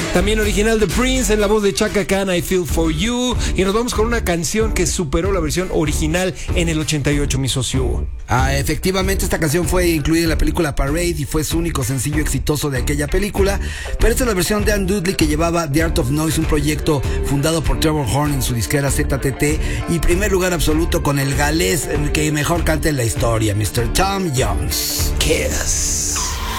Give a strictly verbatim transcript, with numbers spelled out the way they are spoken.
También original de Prince en la voz de Chaka Khan, I Feel For You. Y nos vamos con una canción que superó la versión original en el ochenta y ocho, mi socio. Ah, efectivamente, esta canción fue incluida en la película Parade y fue su único sencillo exitoso de aquella película. Pero esta es la versión de Ann Dudley, que llevaba The Art of Noise, un proyecto fundado por Trevor Horn en su disquera Z T T, y primer lugar absoluto con el galés que mejor canta en la historia, mister Tom Jones. Kiss.